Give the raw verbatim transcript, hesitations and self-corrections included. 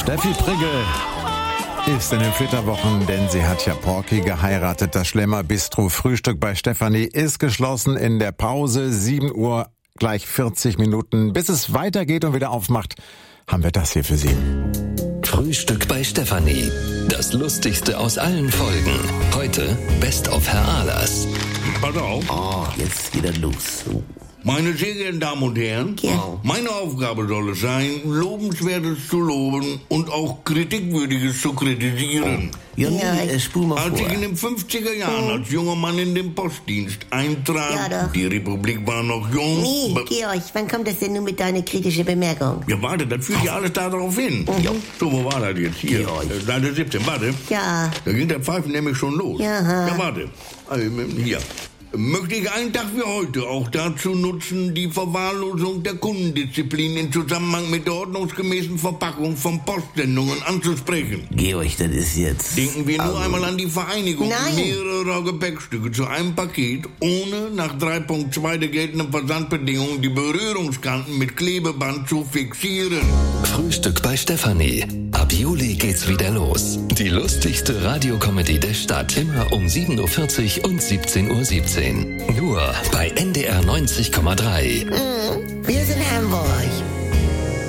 Steffi Prigge ist in den Flitterwochen, denn sie hat ja Porky geheiratet. Das Schlemmer Bistro Frühstück bei Stefanie ist geschlossen in der Pause. sieben Uhr, gleich vierzig Minuten. Bis es weitergeht und wieder aufmacht, haben wir das hier für Sie. Frühstück bei Stefanie. Das Lustigste aus allen Folgen. Heute Best of Herr Ahlers. Pass auf. Oh, jetzt geht er los. Meine sehr geehrten Damen und Herren, Ja. meine Aufgabe soll es sein, Lobenswertes zu loben und auch Kritikwürdiges zu kritisieren. Ja, Ja, nee, äh, spul mal Als vor. ich in den fünfziger Jahren als junger Mann in den Postdienst eintrat, Ja, doch. die Republik war noch jung. Nee, Be- Georg, wann kommt das denn nun mit deiner kritischen Bemerkung? Ja, warte, das führt ja alles darauf hin. Ja. So, wo war das jetzt? Hier, Georg. äh, Seite siebzehn, warte. Ja, Da ging der Pfeifen nämlich schon los. Ja. Ja, warte. Also, hier. Möchte ich einen Tag wie heute auch dazu nutzen, die Verwahrlosung der Kundendisziplin in Zusammenhang mit der ordnungsgemäßen Verpackung von Postsendungen anzusprechen. Georg, das ist jetzt... Denken wir nur einmal an die Vereinigung Nein. mehrerer Gepäckstücke zu einem Paket, ohne nach drei Punkt zwei der geltenden Versandbedingungen die Berührungskanten mit Klebeband zu fixieren. Frühstück bei Stefanie. Ab Juli geht's wieder los. Die lustigste Radiokomödie der Stadt. Immer um sieben Uhr vierzig und siebzehn Uhr siebzehn. Nur bei N D R neunzig Komma drei. wir sind Hamburg.